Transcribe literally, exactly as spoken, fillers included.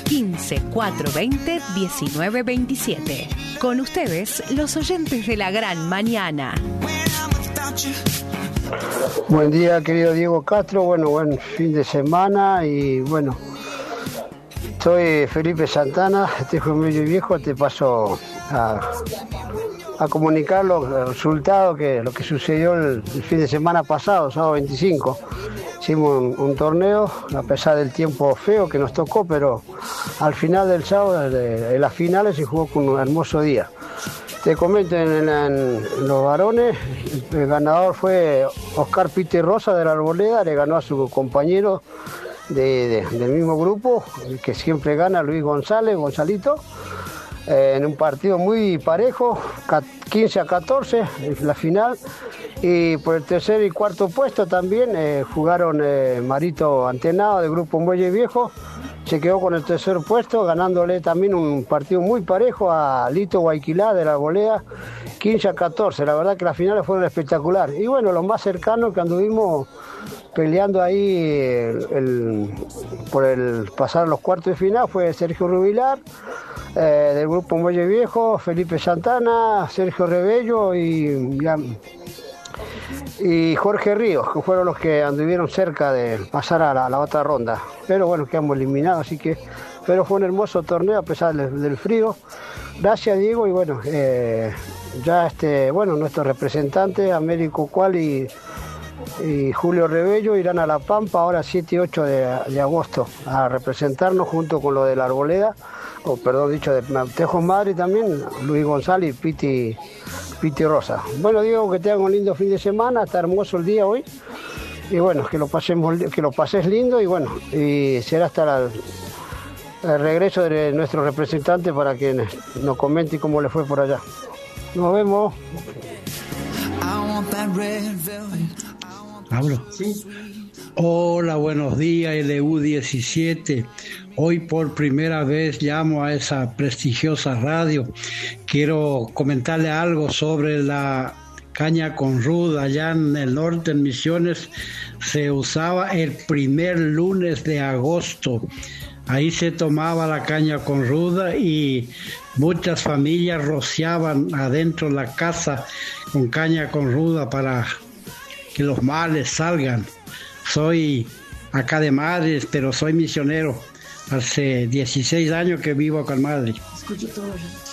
quince, cuatrocientos veinte, diecinueve veintisiete. Con ustedes, los oyentes de la gran mañana. Buen día, querido Diego Castro. Bueno, buen fin de semana y bueno, soy Felipe Santana, este es medio viejo, te paso a, a comunicar los resultados, que lo que sucedió el, el fin de semana pasado, sábado veinticinco. Hicimos un, un torneo, a pesar del tiempo feo que nos tocó, pero al final del sábado, de, en las finales, se jugó con un hermoso día. Te comento, en, en, en los varones, el ganador fue Oscar Piti Rosa de la Arboleda, le ganó a su compañero de, de, del mismo grupo, el que siempre gana, Luis González, Gonzalito, eh, en un partido muy parejo, quince a catorce, en la final. Y por el tercer y cuarto puesto también eh, jugaron eh, Marito Antenado del grupo Muelle Viejo, se quedó con el tercer puesto, ganándole también un partido muy parejo a Lito Guayquilá de la Arboleda, quince a catorce. La verdad que las finales fueron espectaculares. Y bueno, los más cercanos que anduvimos peleando ahí el, el, por el pasar los cuartos de final fue Sergio Rubilar, eh, del grupo Muelle Viejo, Felipe Santana, Sergio Rebello y... Ya, y Jorge Ríos, que fueron los que anduvieron cerca de pasar a la, a la otra ronda. Pero bueno, quedamos eliminados, así que... Pero fue un hermoso torneo a pesar del, del frío. Gracias, Diego, y bueno, eh, ya este, bueno, nuestros representantes, Américo Cual y, y Julio Rebello, irán a La Pampa ahora siete y ocho de, de agosto a representarnos junto con lo de la Arboleda, o perdón, dicho de Tejos Madre también, Luis González y Piti... Piti Rosa. Bueno, Diego, que tengan un lindo fin de semana, está hermoso el día hoy. Y bueno, que lo pasemos, que lo pases lindo y bueno, y será hasta la, el regreso de nuestro representante para que nos comente cómo le fue por allá. Nos vemos. ¿Hablo? Sí. Hola, buenos días, L U diecisiete. Hoy por primera vez llamo a esa prestigiosa radio. Quiero comentarle algo sobre la caña con ruda. Allá en el norte, en Misiones, se usaba el primer lunes de agosto. Ahí se tomaba la caña con ruda y muchas familias rociaban adentro de la casa con caña con ruda para que los males salgan. Soy acá de Madres, pero soy misionero. Hace dieciséis años que vivo acá en Madrid. Escucho todo.